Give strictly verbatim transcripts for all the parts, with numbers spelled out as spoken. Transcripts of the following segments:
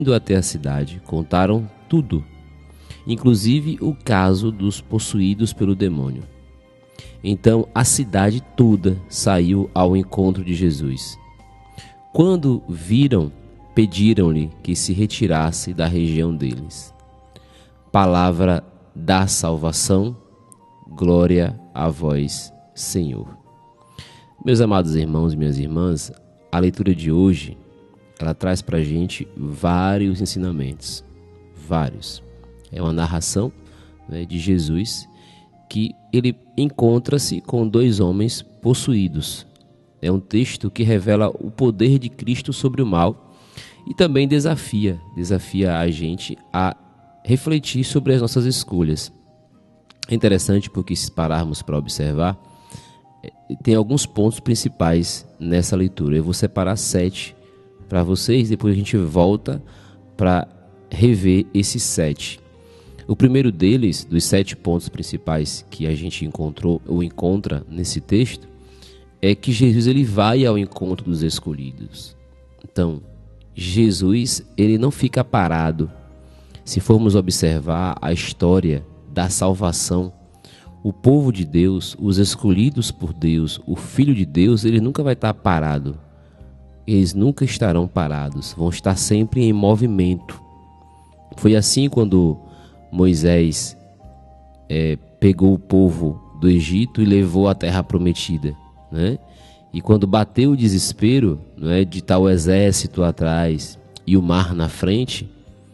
Indo até a cidade, contaram tudo, inclusive o caso dos possuídos pelo demônio. Então a cidade toda saiu ao encontro de Jesus. Quando viram, pediram-lhe que se retirasse da região deles. Palavra da salvação, glória a vós, Senhor. Meus amados irmãos e minhas irmãs, a leitura de hoje, ela traz para a gente vários ensinamentos, vários. É uma narração, né, de Jesus, que ele encontra-se com dois homens possuídos. É um texto que revela o poder de Cristo sobre o mal e também desafia, desafia a gente a refletir sobre as nossas escolhas. É interessante porque, se pararmos para observar, tem alguns pontos principais nessa leitura. Eu vou separar sete para vocês, depois a gente volta para rever esses sete. O primeiro deles, dos sete pontos principais que a gente encontrou ou encontra nesse texto, é que Jesus ele vai ao encontro dos escolhidos. Então, Jesus ele não fica parado. Se formos observar a história da salvação, o povo de Deus, os escolhidos por Deus, o Filho de Deus, ele nunca vai estar parado. Eles nunca estarão parados, vão estar sempre em movimento. Foi assim quando Moisés é, pegou o povo do Egito e levou à terra prometida, né? E quando bateu o desespero, né, de tal exército atrás e o mar na frente,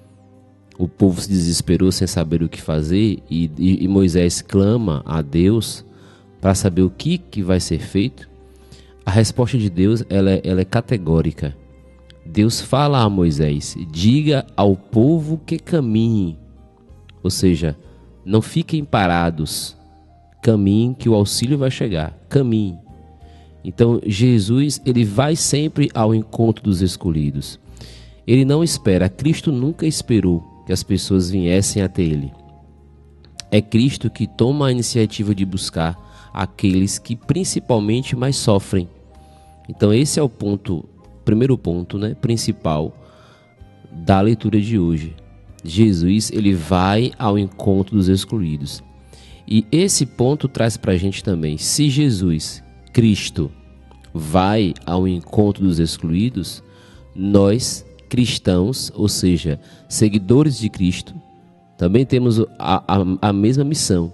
o povo se desesperou sem saber o que fazer e, e, e Moisés clama a Deus para saber o que, que vai ser feito. A resposta de Deus ela é, ela é categórica. Deus fala a Moisés: diga ao povo que caminhe. Ou seja, não fiquem parados, caminhem que o auxílio vai chegar, caminhem. Então Jesus ele vai sempre ao encontro dos escolhidos. Ele não espera, Cristo nunca esperou que as pessoas viessem até ele. É Cristo que toma a iniciativa de buscar aqueles que principalmente mais sofrem. Então esse é o ponto, primeiro ponto, né, principal da leitura de hoje. Jesus ele vai ao encontro dos excluídos. E esse ponto traz para a gente também, se Jesus, Cristo, vai ao encontro dos excluídos, nós, cristãos, ou seja, seguidores de Cristo, também temos a, a, a mesma missão,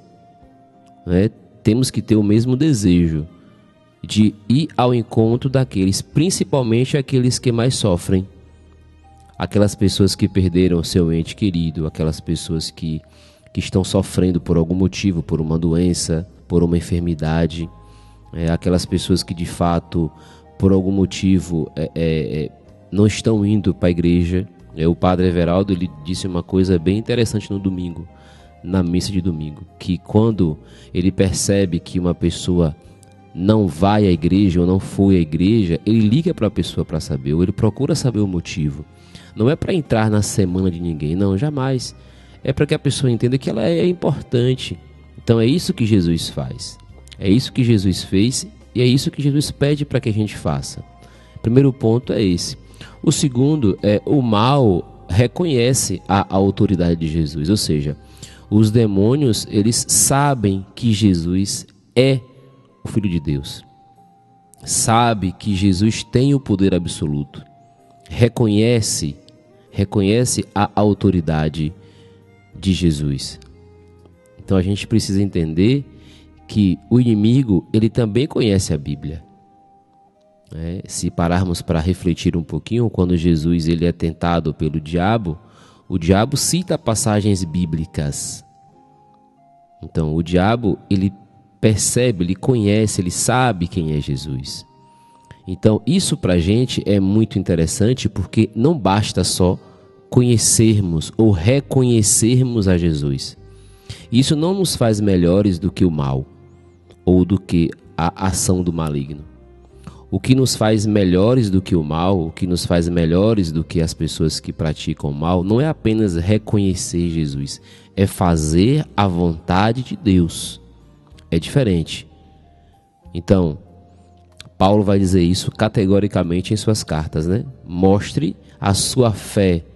né? Temos que ter o mesmo desejo de ir ao encontro daqueles, principalmente aqueles que mais sofrem, aquelas pessoas que perderam seu ente querido, aquelas pessoas que, que estão sofrendo por algum motivo, por uma doença, por uma enfermidade, é, aquelas pessoas que de fato, por algum motivo, é, é, não estão indo para a igreja. É, o padre Everaldo ele disse uma coisa bem interessante no domingo, na missa de domingo, que quando ele percebe que uma pessoa não vai à igreja ou não foi à igreja, ele liga para a pessoa para saber, ou ele procura saber o motivo. Não é para entrar na semana de ninguém, não, jamais. É para que a pessoa entenda que ela é importante. Então é isso que Jesus faz. É isso que Jesus fez e é isso que Jesus pede para que a gente faça. Primeiro ponto é esse. O segundo é o mal reconhece a autoridade de Jesus, ou seja, os demônios eles sabem que Jesus é o Filho de Deus, sabe que Jesus tem o poder absoluto, reconhece, reconhece a autoridade de Jesus. Então a gente precisa entender que o inimigo ele também conhece a Bíblia. É, se pararmos para refletir um pouquinho, quando Jesus ele é tentado pelo diabo, o diabo cita passagens bíblicas. Então o diabo ele percebe, ele conhece, ele sabe quem é Jesus. Então isso para a gente é muito interessante, porque não basta só conhecermos ou reconhecermos a Jesus. Isso não nos faz melhores do que o mal ou do que a ação do maligno. O que nos faz melhores do que o mal, o que nos faz melhores do que as pessoas que praticam o mal, não é apenas reconhecer Jesus, é fazer a vontade de Deus. É diferente. Então, Paulo vai dizer isso categoricamente em suas cartas, né? Mostre a sua fé